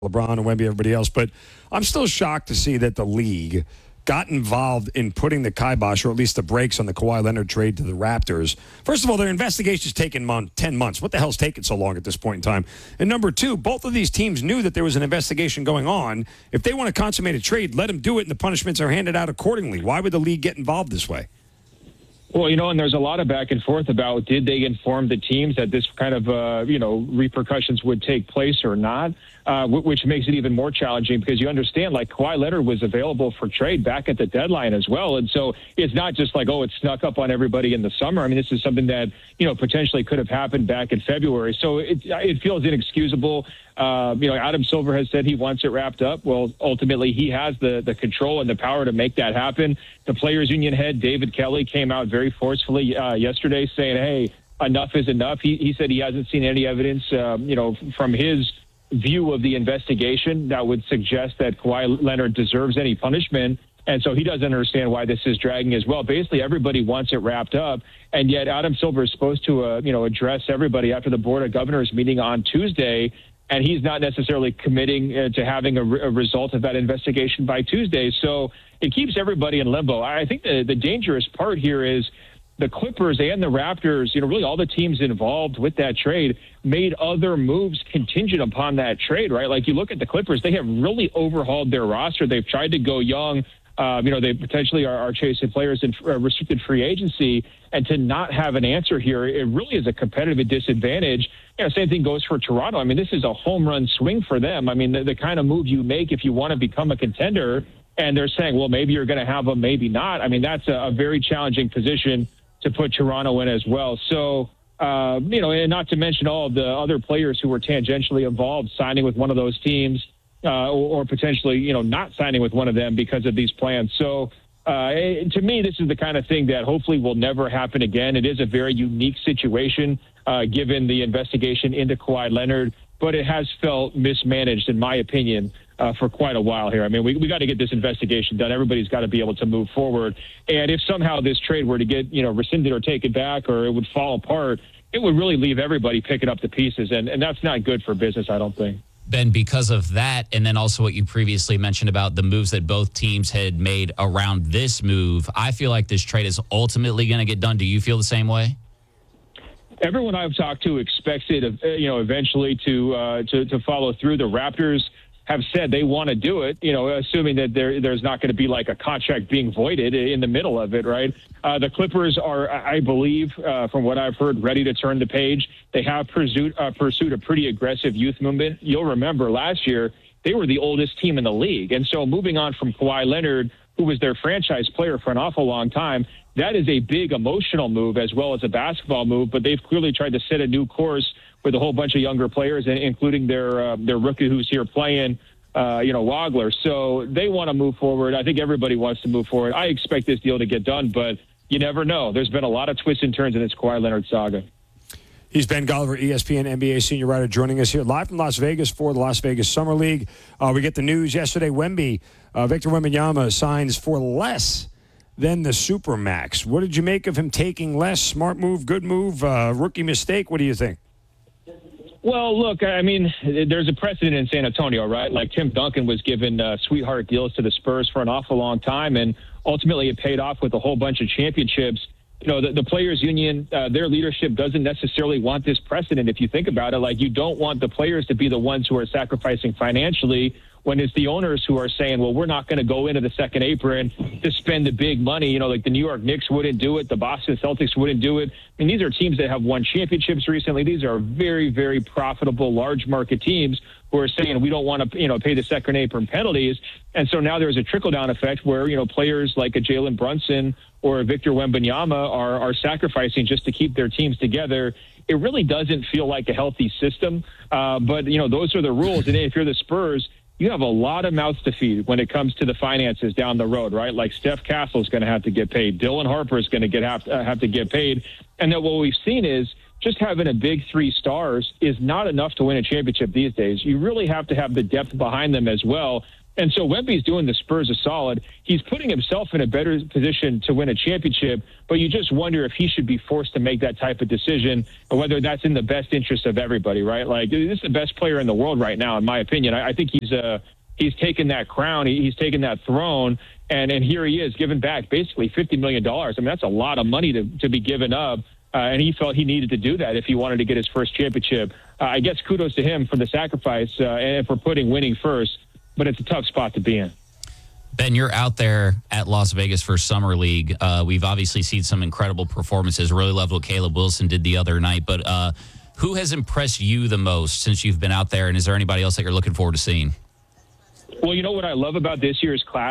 LeBron and Wemby, everybody else. But I'm still shocked to see that the league got involved in putting the kibosh, or at least the brakes, on the Kawhi Leonard trade to the Raptors. First of all, their investigation's taken 10 months. What the hell's taking so long at this point in time? And number two, both of these teams knew that there was an investigation going on. If they want to consummate a trade, let them do it, and the punishments are handed out accordingly. Why would the league get involved this way? Well, and there's a lot of back and forth about did they inform the teams that this kind of, repercussions would take place or not, which makes it even more challenging because you understand, like, Kawhi Leonard was available for trade back at the deadline as well. And so it's not just like, it snuck up on everybody in the summer. I mean, this is something that, potentially could have happened back in February. So it feels inexcusable. Adam Silver has said he wants it wrapped up. Well, ultimately, he has the control and the power to make that happen. The Players Union head, David Kelly, came out very forcefully yesterday saying, hey, enough is enough. He said he hasn't seen any evidence, from his view of the investigation that would suggest that Kawhi Leonard deserves any punishment. And so he doesn't understand why this is dragging as well. Basically, everybody wants it wrapped up. And yet Adam Silver is supposed to, address everybody after the Board of Governors meeting on Tuesday. And he's not necessarily committing to having a result of that investigation by Tuesday. So it keeps everybody in limbo. I think the dangerous part here is the Clippers and the Raptors, really all the teams involved with that trade made other moves contingent upon that trade, right? Like, you look at the Clippers, they have really overhauled their roster. They've tried to go young. They potentially are chasing players in restricted free agency, and to not have an answer here, it really is a competitive disadvantage. Same thing goes for Toronto. I mean, this is a home run swing for them. I mean, the kind of move you make if you want to become a contender, and they're saying, well, maybe you're going to have them, maybe not. I mean, that's a very challenging position to put Toronto in as well. So, and not to mention all of the other players who were tangentially involved signing with one of those teams, or potentially, not signing with one of them because of these plans. So, to me, this is the kind of thing that hopefully will never happen again. It is a very unique situation, given the investigation into Kawhi Leonard, but it has felt mismanaged, in my opinion, for quite a while here. I mean, we got to get this investigation done. Everybody's got to be able to move forward. And if somehow this trade were to get, rescinded or taken back, or it would fall apart, it would really leave everybody picking up the pieces. And that's not good for business, I don't think. Ben, because of that, and then also what you previously mentioned about the moves that both teams had made around this move, I feel like this trade is ultimately going to get done. Do you feel the same way? Everyone I've talked to expects it, eventually to follow through. The Raptors have said they want to do it, assuming that there's not going to be like a contract being voided in the middle of it, right? The Clippers are, I believe, from what I've heard, ready to turn the page. They have pursued a pretty aggressive youth movement. You'll remember last year, they were the oldest team in the league. And so moving on from Kawhi Leonard, who was their franchise player for an awful long time, that is a big emotional move as well as a basketball move. But they've clearly tried to set a new course with a whole bunch of younger players, including their rookie who's here playing, Wagler. So they want to move forward. I think everybody wants to move forward. I expect this deal to get done, but you never know. There's been a lot of twists and turns in this Kawhi Leonard saga. He's Ben Golliver, ESPN NBA senior writer, joining us here live from Las Vegas for the Las Vegas Summer League. We get the news yesterday. Victor Wembanyama signs for less than the Supermax. What did you make of him taking less? Smart move, good move, rookie mistake? What do you think? Well, look, I mean, there's a precedent in San Antonio, right? Like, Tim Duncan was given sweetheart deals to the Spurs for an awful long time, and ultimately it paid off with a whole bunch of championships. The Players Union, their leadership doesn't necessarily want this precedent. If you think about it, like, you don't want the players to be the ones who are sacrificing financially when it's the owners who are saying, well, we're not going to go into the second apron to spend the big money. Like the New York Knicks wouldn't do it. The Boston Celtics wouldn't do it. I mean, these are teams that have won championships recently. These are very, very profitable, large market teams who are saying we don't want to, pay the second apron penalties. And so now there's a trickle-down effect where, players like a Jalen Brunson or a Victor Wembanyama are sacrificing just to keep their teams together. It really doesn't feel like a healthy system. But, those are the rules. And if you're the Spurs, you have a lot of mouths to feed when it comes to the finances down the road, right? Like, Steph Castle is going to have to get paid. Dylan Harper is going to have to get paid. And then what we've seen is just having a big three stars is not enough to win a championship these days. You really have to have the depth behind them as well. And so Wemby's doing the Spurs a solid. He's putting himself in a better position to win a championship, but you just wonder if he should be forced to make that type of decision, or whether that's in the best interest of everybody, right? Like, this is the best player in the world right now, in my opinion. I think he's taken that crown, he's taken that throne, and here he is giving back basically $50 million. I mean, that's a lot of money to be given up. And he felt he needed to do that if he wanted to get his first championship. I guess kudos to him for the sacrifice and for putting winning first, but it's a tough spot to be in. Ben, you're out there at Las Vegas for Summer League. We've obviously seen some incredible performances. Really loved what Caleb Wilson did the other night. But who has impressed you the most since you've been out there? And is there anybody else that you're looking forward to seeing? Well, you know what I love about this year's class?